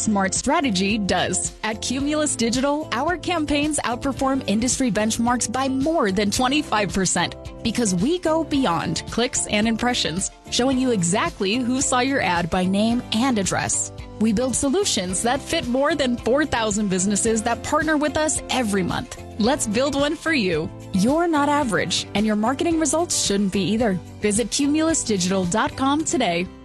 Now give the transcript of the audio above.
smart strategy does. At Cumulus Digital, our campaigns outperform industry benchmarks by more than 25% because we go beyond clicks and impressions, showing you exactly who saw your ad by name and address. We build solutions that fit more than 4,000 businesses that partner with us every month. Let's build one for you. You're not average, and your marketing results shouldn't be either. Visit cumulusdigital.com today.